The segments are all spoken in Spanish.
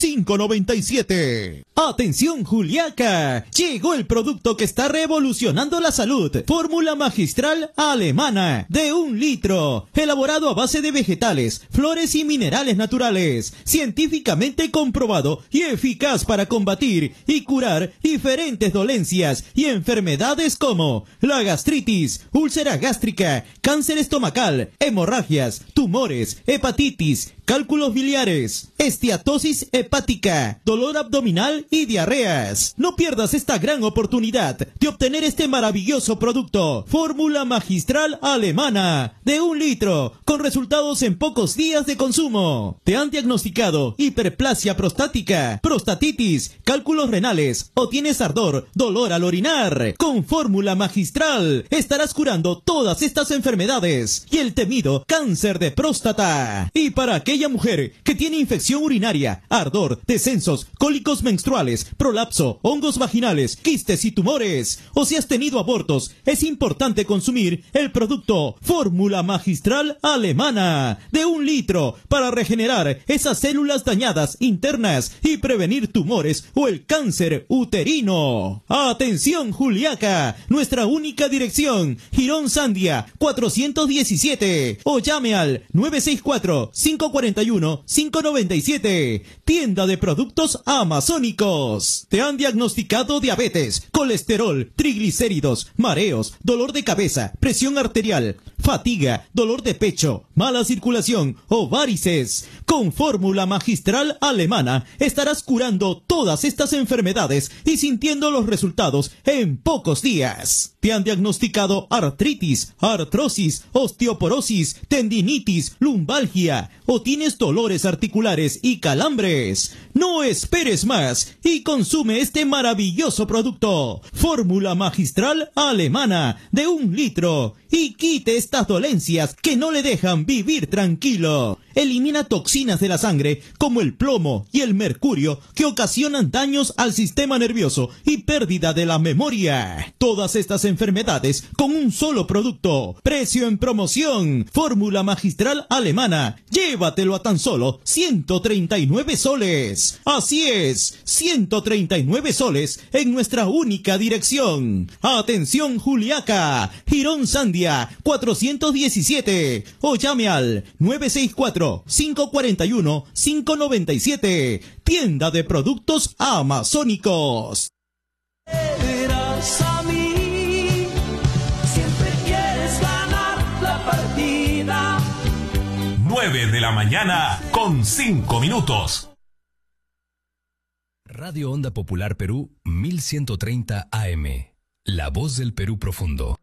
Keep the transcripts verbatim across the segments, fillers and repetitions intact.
cinco noventa y siete. Atención Juliaca, llegó el producto que está revolucionando la salud. Fórmula magistral alemana de un litro, elaborado a base de vegetales, flores y minerales naturales, científicamente comprobado y eficaz para combatir y curar diferentes dolencias y enfermedades como la gastritis, úlcera gástrica, cáncer estomacal, hemorragias, tumores, hepatitis, cálculos biliares, esteatosis hepática, dolor abdominal y diarreas. No pierdas esta gran oportunidad de obtener este maravilloso producto. Fórmula magistral alemana de un litro, con resultados en pocos días de consumo. ¿Te han diagnosticado hiperplasia prostática, prostatitis, cálculos renales o tienes ardor, dolor al orinar? Con fórmula magistral estarás curando todas estas enfermedades y el temido cáncer de próstata. Y para aquella mujer que tiene infección urinaria, ardor, descensos, cólicos menstruales, prolapso, hongos vaginales, quistes y tumores, o si has tenido abortos, es importante consumir el producto Fórmula Magistral Alemana de un litro para regenerar esas células dañadas internas y prevenir tumores o el cáncer uterino. ¡Atención Juliaca! Nuestra única dirección, Girón Sandia cuatrocientos diecisiete, o llame al nueve seis cuatro, cinco cuatro uno, cinco nueve siete. Tienda de productos amazónicos. ¿Te han diagnosticado diabetes, colesterol, triglicéridos, mareos, dolor de cabeza, presión arterial, fatiga, dolor de pecho, mala circulación o varices? Con fórmula magistral alemana estarás curando todas estas enfermedades y sintiendo los resultados en pocos días. ¿Te han diagnosticado artritis, artrosis, osteoporosis, tendinitis, lumbalgia o tienes dolores articulares y calambres? No esperes más y consume este maravilloso producto. Fórmula magistral alemana de un litro y quite estas dolencias que no le dejan vivir tranquilo. Elimina toxinas de la sangre como el plomo y el mercurio que ocasionan daños al sistema nervioso y pérdida de la memoria. Todas estas enfermedades con un solo producto. Precio en promoción. Fórmula magistral alemana. Llévatelo a tan solo ciento treinta y nueve soles. Así es, ciento treinta y nueve soles en nuestra única dirección. Atención Juliaca, Girón Sandia cuatrocientos diecisiete, o llame al nueve seis cuatro, cinco cuatro uno, cinco nueve siete. Tienda de productos amazónicos. Eras a mí, siempre quieres ganar la partida. nueve de la mañana con cinco minutos. Radio Onda Popular Perú mil ciento treinta A M. La voz del Perú profundo.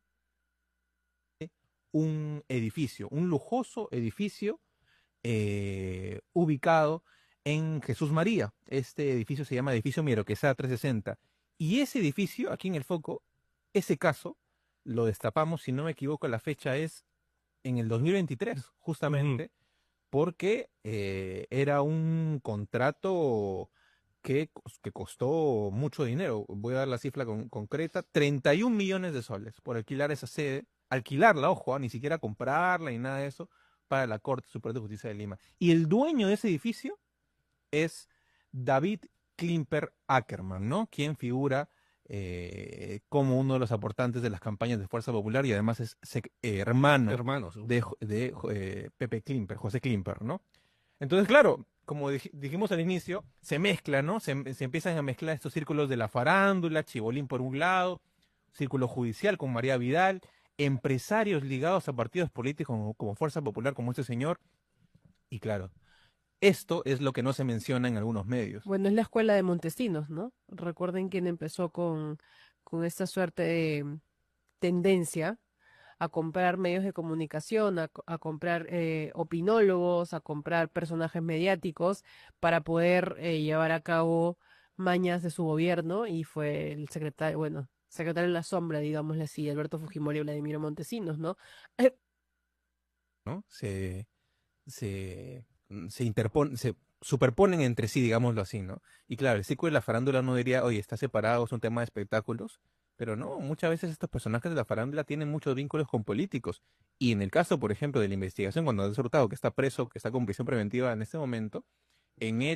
Un edificio, un lujoso edificio eh, ubicado en Jesús María. Este edificio se llama Edificio Miero Quesada trescientos sesenta. Y ese edificio, aquí en el foco, ese caso, lo destapamos, si no me equivoco, la fecha es en el dos mil veintitrés, justamente, uh-huh. porque eh, era un contrato que, que costó mucho dinero. Voy a dar la cifra con, concreta, treinta y un millones de soles por alquilar esa sede, alquilarla, ojo, ¿eh? Ni siquiera comprarla ni nada de eso, para la Corte Suprema de Justicia de Lima. Y el dueño de ese edificio es David Klimper Ackerman, ¿no? Quien figura eh, como uno de los aportantes de las campañas de Fuerza Popular y además es eh, hermano Hermanos, de, de eh, Pepe Klimper, José Klimper, ¿no? Entonces, claro, como dij dijimos al inicio, se mezcla, ¿no? Se, se empiezan a mezclar estos círculos de la farándula, Chibolín por un lado, círculo judicial con María Vidal, empresarios ligados a partidos políticos como, como Fuerza Popular, como este señor, y claro, esto es lo que no se menciona en algunos medios. Bueno, es la escuela de Montesinos, ¿no? Recuerden quién empezó con, con esta suerte de tendencia a comprar medios de comunicación, a, a comprar eh, opinólogos, a comprar personajes mediáticos para poder eh, llevar a cabo mañas de su gobierno, y fue el secretario, bueno, secretario de la sombra, digámosle así, Alberto Fujimori y Vladimiro Montesinos, ¿no? Eh, ¿no? Se, se, se interponen, se superponen entre sí, digámoslo así, ¿no? Y claro, el círculo de la farándula no diría, oye, está separado, es un tema de espectáculos, pero no, muchas veces estos personajes de la farándula tienen muchos vínculos con políticos. Y en el caso, por ejemplo, de la investigación, cuando Andrés Hurtado, que está preso, que está con prisión preventiva en este momento, en él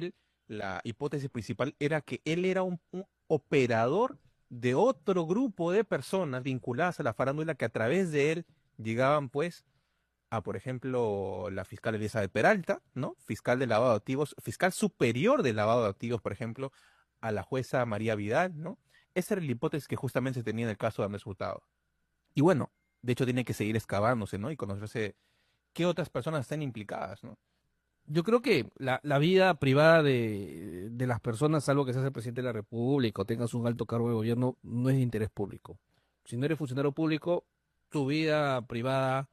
la hipótesis principal era que él era un, un operador de otro grupo de personas vinculadas a la farándula que a través de él llegaban pues a, por ejemplo, la fiscal Elizabeth Peralta, ¿no? Fiscal de lavado de activos, fiscal superior de lavado de activos, por ejemplo, a la jueza María Vidal, ¿no? Esa era la hipótesis que justamente se tenía en el caso de Andrés Hurtado. Y bueno, de hecho tiene que seguir excavándose, ¿no? Y conocerse qué otras personas están implicadas, ¿no? Yo creo que la, la vida privada de, de las personas, salvo que seas el presidente de la República o tengas un alto cargo de gobierno, no es de interés público. Si no eres funcionario público, tu vida privada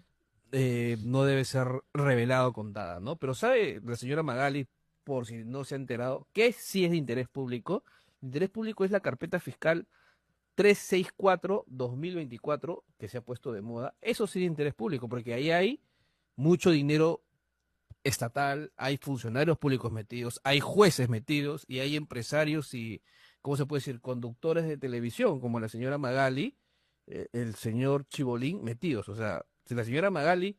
eh, no debe ser revelada o contada, ¿no? Pero sabe la señora Magali, por si no se ha enterado, que sí es de interés público. De interés público es la carpeta fiscal trescientos sesenta y cuatro guión dos mil veinticuatro, que se ha puesto de moda. Eso sí de interés público, porque ahí hay mucho dinero estatal, hay funcionarios públicos metidos, hay jueces metidos y hay empresarios y, ¿cómo se puede decir?, conductores de televisión, como la señora Magali, eh, el señor Chibolín, metidos. O sea, si la señora Magali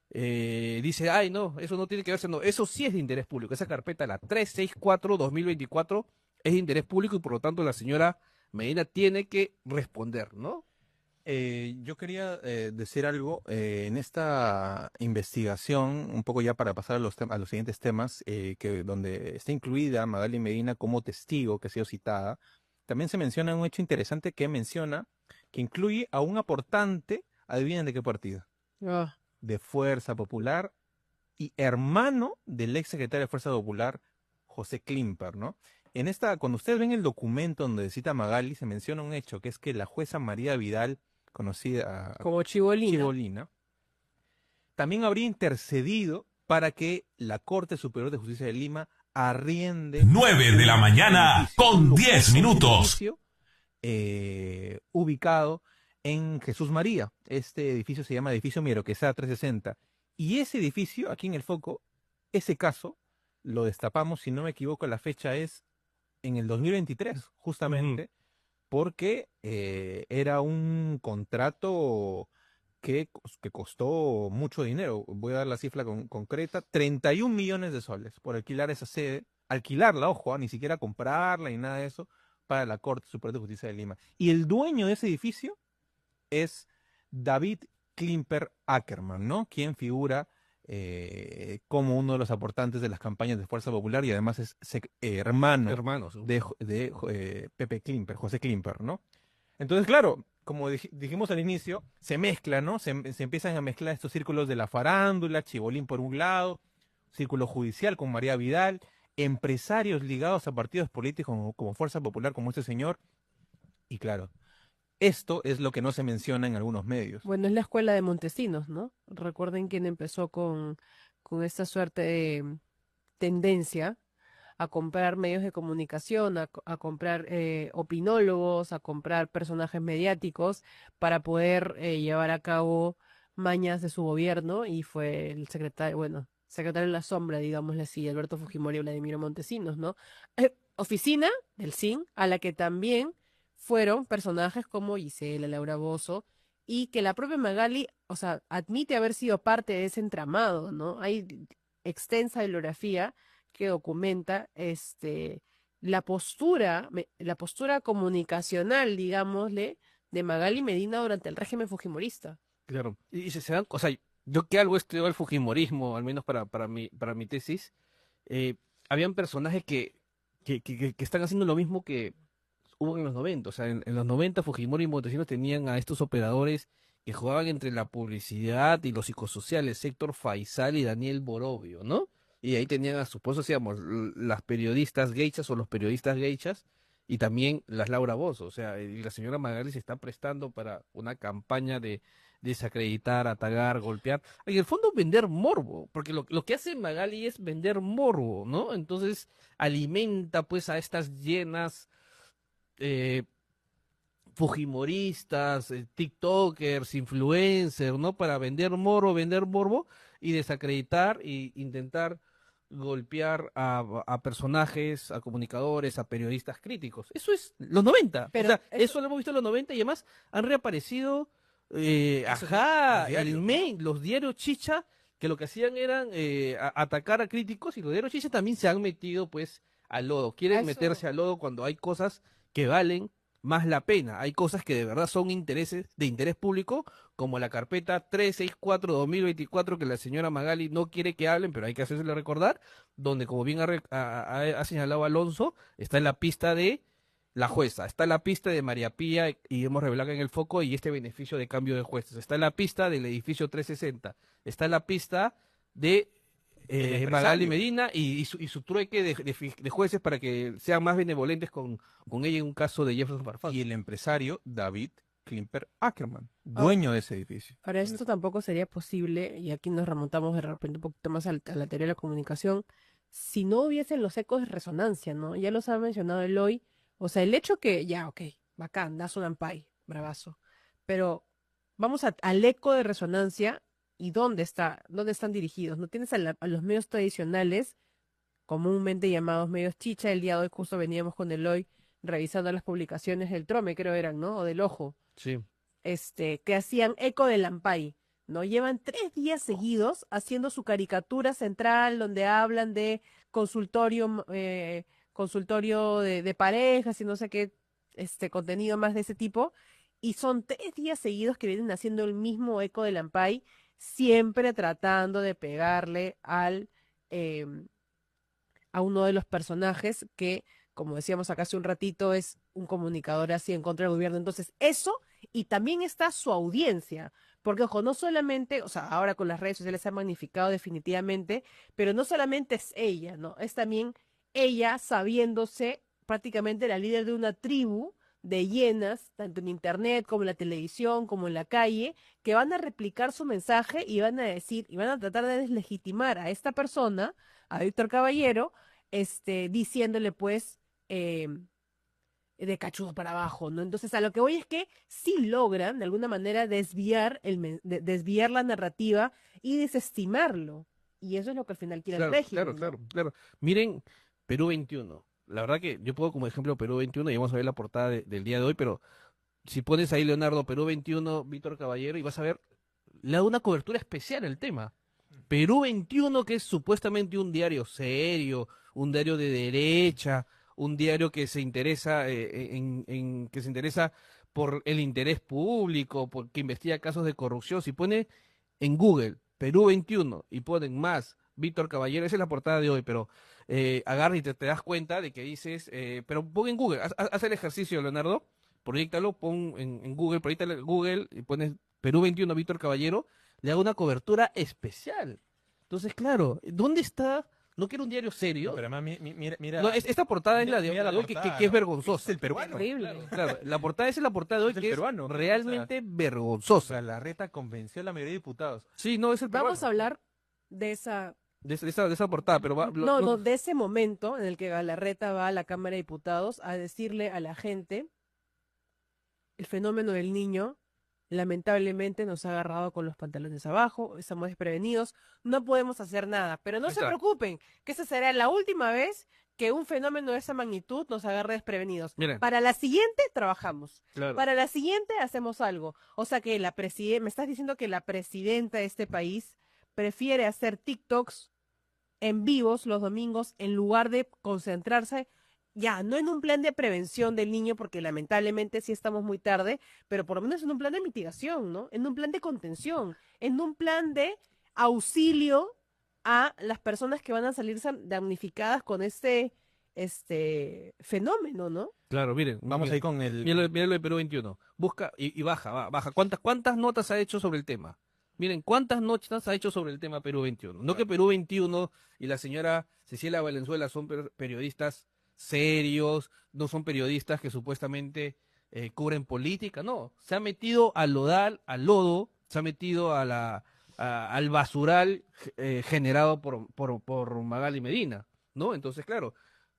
eh, dice, ay, no, eso no tiene que verse, no, eso sí es de interés público. Esa carpeta, la trescientos sesenta y cuatro guión dos mil veinticuatro, es de interés público y por lo tanto la señora Medina tiene que responder, ¿no? Eh, yo quería eh, decir algo eh, en esta investigación, un poco ya para pasar a los, a los siguientes temas, eh, que donde está incluida Magali Medina como testigo que ha sido citada. También se menciona un hecho interesante que menciona que incluye a un aportante, adivinen de qué partido, Ah, de Fuerza Popular y hermano del ex secretario de Fuerza Popular, José Klimper, ¿no? En esta, cuando ustedes ven el documento donde cita Magali, se menciona un hecho, que es que la jueza María Vidal, conocida como Chibolina. Chibolina, también habría intercedido para que la Corte Superior de Justicia de Lima arriende nueve de la mañana edificio, con un diez lujoso minutos. edificio, eh, ubicado en Jesús María. Este edificio se llama edificio Miero Quesada trescientos sesenta. Y ese edificio, aquí en el foco, ese caso, lo destapamos, si no me equivoco, la fecha es en el dos mil veintitrés, justamente, uh-huh. porque eh, era un contrato que, que costó mucho dinero. Voy a dar la cifra con, concreta, treinta y un millones de soles por alquilar esa sede, alquilarla, ojo, ¿eh? Ni siquiera comprarla ni nada de eso, para la Corte Superior de Justicia de Lima. Y el dueño de ese edificio es David Klimper Ackerman, ¿no? Quien figura Eh, como uno de los aportantes de las campañas de Fuerza Popular y además es eh, hermano Hermanos. de, de eh, Pepe Klimper, José Klimper, ¿no? Entonces, claro, como dij dijimos al inicio, se mezcla, ¿no? Se, se empiezan a mezclar estos círculos de la farándula, Chibolín por un lado, círculo judicial con María Vidal, empresarios ligados a partidos políticos como, como Fuerza Popular, como este señor, y claro, esto es lo que no se menciona en algunos medios. Bueno, es la escuela de Montesinos, ¿no? Recuerden quién empezó con, con esta suerte de tendencia a comprar medios de comunicación, a, a comprar eh, opinólogos, a comprar personajes mediáticos para poder eh, llevar a cabo mañas de su gobierno, y fue el secretario, bueno, secretario de la sombra, digámosle así, Alberto Fujimori y Vladimiro Montesinos, ¿no? Eh, oficina del S I N, a la que también fueron personajes como Gisela, Laura Bozzo, y que la propia Magali, o sea, admite haber sido parte de ese entramado, ¿no? Hay extensa bibliografía que documenta este la postura, la postura comunicacional, digámosle, de Magali Medina durante el régimen fujimorista. Claro, y, y se, se dan, o sea, yo que algo he estudiado el fujimorismo, al menos para, para, mi, para mi tesis, eh, habían personajes que, que, que, que están haciendo lo mismo que hubo en los noventa, o sea, en, en los noventa Fujimori y Montesinos tenían a estos operadores que jugaban entre la publicidad y lo psicosocial, el Héctor Faisal y Daniel Borovio, ¿no? Y ahí tenían a sus esposos, digamos, las periodistas geichas o los periodistas geichas y también las Laura Bozzo, o sea, y la señora Magali se está prestando para una campaña de desacreditar, atacar, golpear, en el fondo vender morbo, porque lo, lo que hace Magali es vender morbo, ¿no? Entonces alimenta pues a estas llenas Eh, fujimoristas, eh, tiktokers, influencers, ¿no? Para vender morbo, vender morbo y desacreditar e intentar golpear a, a personajes, a comunicadores, a periodistas críticos. Eso es los noventa. Pero o sea, eso... eso lo hemos visto en los noventa y además han reaparecido, eh, ajá, el main, los diarios chicha que lo que hacían eran eh, a- atacar a críticos, y los diarios chicha también se han metido pues al lodo, quieren A eso- meterse al lodo cuando hay cosas que valen más la pena, hay cosas que de verdad son intereses de interés público, como la carpeta trescientos sesenta y cuatro dos mil veinticuatro que la señora Magali no quiere que hablen, pero hay que hacérselo recordar, donde como bien ha, re- ha- ha- ha señalado Alonso, está en la pista de la jueza, está en la pista de María Pía y hemos revelado en el foco y este beneficio de cambio de jueces, está en la pista del edificio trescientos sesenta, está en la pista de El eh, empresario. Magali Medina y, y su, y su trueque de, de fi- de jueces para que sean más benevolentes con, con ella en un caso de Jefferson Farfán. Y el empresario David Klimper Ackerman, dueño de ese edificio. Ahora, esto tampoco sería posible, y aquí nos remontamos de repente un poquito más al- a la teoría de la comunicación, si no hubiesen los ecos de resonancia, ¿no? Ya los ha mencionado Eloy. O sea, el hecho que, ya, ok, bacán, das un ampay, bravazo. Pero vamos a- al eco de resonancia y dónde está, dónde están dirigidos. No tienes a, la- a los medios tradicionales, comúnmente llamados medios chicha. El día de hoy justo veníamos con Eloy revisando las publicaciones del Trome, creo eran, ¿no? O del Ojo, Sí. este, que hacían eco del Ampay, ¿no? Llevan tres días seguidos haciendo su caricatura central donde hablan de consultorio, eh, consultorio de, de parejas y no sé qué, este, contenido más de ese tipo, y son tres días seguidos que vienen haciendo el mismo eco del Ampay, siempre tratando de pegarle al, eh, a uno de los personajes que, como decíamos acá hace un ratito, es un comunicador así en contra del gobierno. Entonces, eso, y también está su audiencia, porque, ojo, no solamente, o sea, ahora con las redes sociales se ha magnificado definitivamente, pero no solamente es ella, ¿no? Es también ella sabiéndose prácticamente la líder de una tribu de hienas, tanto en internet como en la televisión, como en la calle, que van a replicar su mensaje y van a decir, y van a tratar de deslegitimar a esta persona, a Víctor Caballero, este, diciéndole pues eh, de cachudo para abajo, ¿no? Entonces a lo que voy es que sí logran de alguna manera desviar el men- de- desviar la narrativa y desestimarlo. Y eso es lo que al final quiere Claro, el régimen, claro, ¿no? claro, claro. Miren, Perú veintiuno. La verdad que yo pongo como ejemplo Perú veintiuno y vamos a ver la portada de- del día de hoy, pero si pones ahí Leonardo, Perú veintiuno, Víctor Caballero, y vas a ver, le da una cobertura especial al tema. Perú veintiuno, que es supuestamente un diario serio, un diario de derecha, un diario que se interesa eh, en, en- que se interesa por el interés público, por, que investiga casos de corrupción. Si pone en Google Perú veintiuno y ponen más Víctor Caballero, esa es la portada de hoy, pero eh, agarra y te, te das cuenta de que dices, eh, pero pon en Google, haz, haz el ejercicio, Leonardo, proyectalo, pon en, en Google, proyectale Google y pones Perú veintiuno Víctor Caballero, le hago una cobertura especial. Entonces, claro, ¿dónde está? No quiero un diario serio. No, pero además, mi- mi- mira, mira, No, es- esta portada es mira- la de, mira la de hoy que, que- portada, que es ¿no? vergonzosa. Es el peruano. Horrible. Claro, la portada esa es la portada de hoy Es el que peruano. es O sea, realmente O vergonzosa. sea, la reta convenció a la mayoría de diputados. Sí, no, es el peruano. Vamos a hablar de esa, de, esa, de esa- de esa portada, pero va, lo- no, lo- no, de ese momento en el que Galarreta va a la Cámara de Diputados a decirle a la gente el fenómeno del niño lamentablemente nos ha agarrado con los pantalones abajo, estamos desprevenidos, no podemos hacer nada, pero no Ahí se está. preocupen, que esa será la última vez que un fenómeno de esa magnitud nos agarre desprevenidos. Miren. Para la siguiente trabajamos, claro. para la siguiente hacemos algo. O sea que la presidenta, me estás diciendo que la presidenta de este país prefiere hacer TikToks en vivos los domingos en lugar de concentrarse ya, no en un plan de prevención del niño, porque lamentablemente sí estamos muy tarde, pero por lo menos en un plan de mitigación, ¿no? En un plan de contención, en un plan de auxilio a las personas que van a salir sam- damnificadas con este, este fenómeno, ¿no? Claro, miren, Vamos miren, ahí con el... míralo, míralo de Perú veintiuno. Busca y, y baja, va, baja. ¿Cuántas, ¿Cuántas notas ha hecho sobre el tema? Miren, ¿cuántas notas ha hecho sobre el tema Perú veintiuno? No que Perú veintiuno y la señora Cecilia Valenzuela son per- periodistas serios, no son periodistas que supuestamente eh, cubren política, no. Se ha metido al lodal, al lodo, se ha metido a la, a- al basural eh, generado por, por, por Magali Medina, ¿no? Entonces, claro,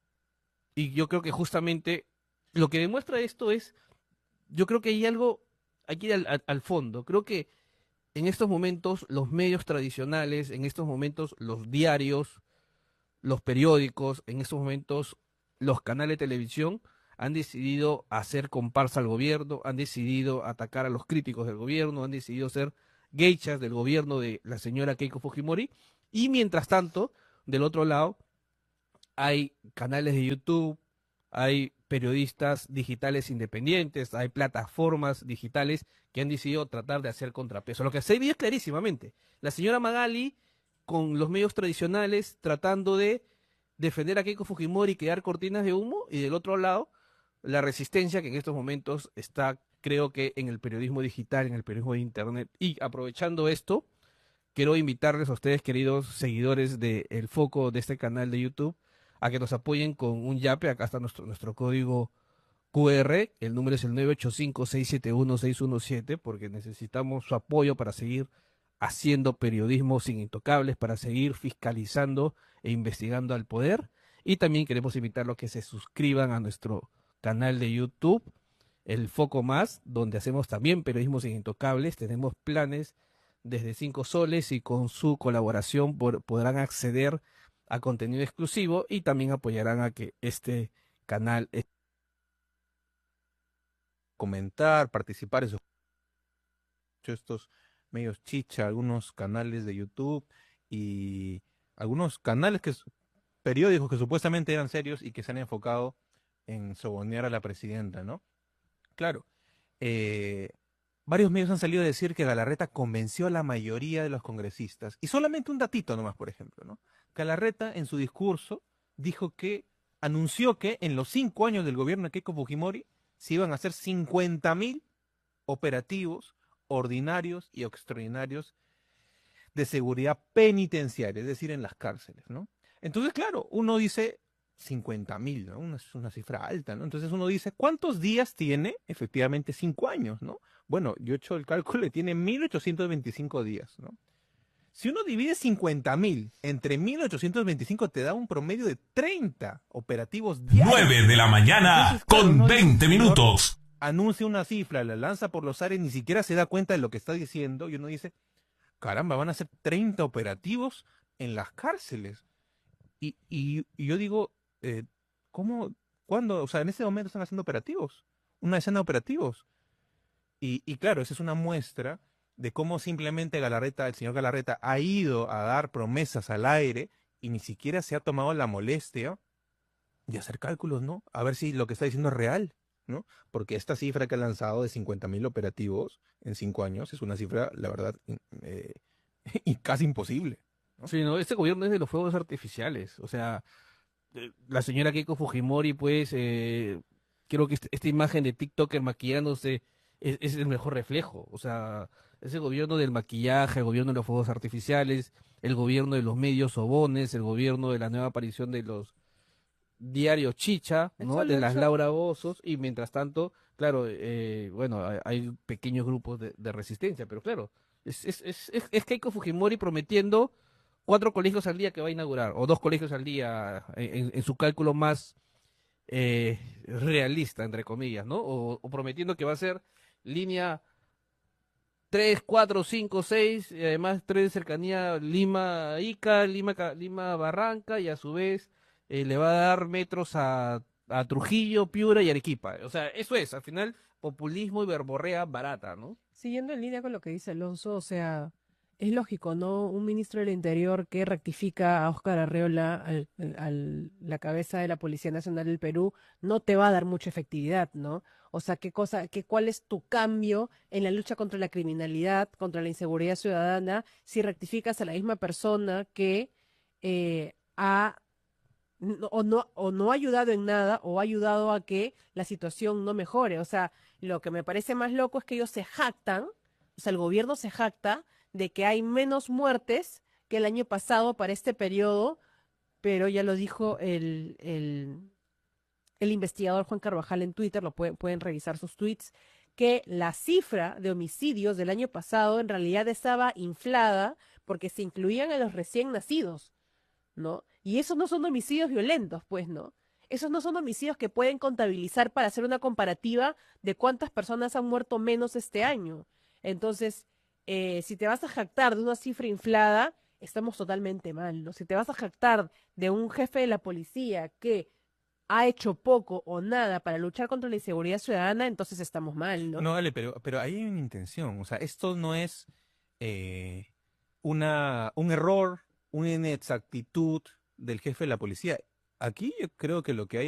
y yo creo que justamente lo que demuestra esto es, yo creo que hay algo, hay que ir al, al- al fondo, creo que en estos momentos los medios tradicionales, en estos momentos los diarios, los periódicos, en estos momentos los canales de televisión han decidido hacer comparsa al gobierno, han decidido atacar a los críticos del gobierno, han decidido ser geishas del gobierno de la señora Keiko Fujimori. Y mientras tanto, del otro lado, hay canales de YouTube, hay periodistas digitales independientes, hay plataformas digitales que han decidido tratar de hacer contrapeso. Lo que se vio clarísimamente, la señora Magali con los medios tradicionales tratando de defender a Keiko Fujimori y crear cortinas de humo, y del otro lado, la resistencia que en estos momentos está, creo que, en el periodismo digital, en el periodismo de internet. Y aprovechando esto, quiero invitarles a ustedes, queridos seguidores de El Foco, de este canal de YouTube, a que nos apoyen con un yape. Acá está nuestro, nuestro código Q R, el número es el nueve ocho cinco, seis siete uno, seis uno siete, porque necesitamos su apoyo para seguir haciendo periodismo sin intocables, para seguir fiscalizando e investigando al poder. Y también queremos invitarlos a que se suscriban a nuestro canal de YouTube, El Foco Más, donde hacemos también periodismo sin intocables. Tenemos planes desde cinco soles y con su colaboración por, podrán acceder a contenido exclusivo y también apoyarán a que este canal comentar, participar en sus estos medios chicha, algunos canales de YouTube y algunos canales que periódicos que supuestamente eran serios y que se han enfocado en sobonear a la presidenta, ¿no? Claro, eh, varios medios han salido a decir que Galarreta convenció a la mayoría de los congresistas. Y solamente un datito nomás, por ejemplo, ¿no? Galarreta en su discurso dijo que, anunció que en los cinco años del gobierno de Keiko Fujimori se iban a hacer cincuenta mil operativos ordinarios y extraordinarios de seguridad penitenciaria, es decir, en las cárceles, ¿no? Entonces, claro, uno dice cincuenta mil, ¿no? Una, es una cifra alta, ¿no? Entonces uno dice, ¿cuántos días tiene? Efectivamente, cinco años, ¿no? Bueno, yo he hecho el cálculo y tiene mil ochocientos veinticinco días, ¿no? Si uno divide cincuenta mil entre mil ochocientos veinticinco, te da un promedio de treinta operativos diarios. nueve de la mañana. Entonces, claro, con veinte minutos. Anuncia una cifra, la lanza por los aires, ni siquiera se da cuenta de lo que está diciendo, y uno dice, caramba, van a ser treinta operativos en las cárceles. Y, y, y yo digo, eh, ¿cómo? ¿Cuándo? O sea, en ese momento están haciendo operativos, una escena de operativos. Y, y claro, esa es una muestra de cómo simplemente Galarreta, el señor Galarreta, ha ido a dar promesas al aire y ni siquiera se ha tomado la molestia de hacer cálculos, ¿no? A ver si lo que está diciendo es real, ¿no? Porque esta cifra que ha lanzado de cincuenta mil operativos en cinco años es una cifra, la verdad, eh, y casi imposible, ¿no? Sí, no, este gobierno es de los fuegos artificiales. O sea, la señora Keiko Fujimori, pues, eh, creo que este, esta imagen de TikToker maquillándose es, es el mejor reflejo. O sea, ese gobierno del maquillaje, el gobierno de los fuegos artificiales, el gobierno de los medios sobones, el gobierno de la nueva aparición de los diarios chicha, ¿no? De las Laura Bozos, y mientras tanto, claro, eh, bueno, hay, hay pequeños grupos de, de resistencia, pero claro, es, es, es, es Keiko Fujimori prometiendo cuatro colegios al día que va a inaugurar, o dos colegios al día, en, en su cálculo más eh, realista, entre comillas, ¿no? O, o prometiendo que va a ser línea tres, cuatro, cinco, seis, y además tren de cercanía Lima-Ica, Lima, Lima Barranca, y a su vez eh, le va a dar metros a, a Trujillo, Piura y Arequipa. O sea, eso es, al final, populismo y verborrea barata, ¿no? Siguiendo en línea con lo que dice Alonso, o sea, es lógico, ¿no? Un ministro del Interior que rectifica a Óscar Arreola, al, al, la cabeza de la Policía Nacional del Perú, no te va a dar mucha efectividad, ¿no? O sea, ¿qué cosa, qué, cuál es tu cambio en la lucha contra la criminalidad, contra la inseguridad ciudadana, si rectificas a la misma persona que eh, ha no, o, no, o no ha ayudado en nada o ha ayudado a que la situación no mejore? O sea, lo que me parece más loco es que ellos se jactan, o sea, el gobierno se jacta de que hay menos muertes que el año pasado para este periodo, pero ya lo dijo el, el, el investigador Juan Carvajal en Twitter, lo pueden, pueden revisar sus tweets, que la cifra de homicidios del año pasado en realidad estaba inflada porque se incluían a los recién nacidos, ¿no? Y esos no son homicidios violentos, pues, ¿no? Esos no son homicidios que pueden contabilizar para hacer una comparativa de cuántas personas han muerto menos este año. Entonces, eh, si te vas a jactar de una cifra inflada, estamos totalmente mal, ¿no? Si te vas a jactar de un jefe de la policía que ha hecho poco o nada para luchar contra la inseguridad ciudadana, entonces estamos mal, ¿no? No, vale, pero, pero ahí hay una intención. O sea, esto no es eh, una, un error, una inexactitud del jefe de la policía. Aquí yo creo que lo que hay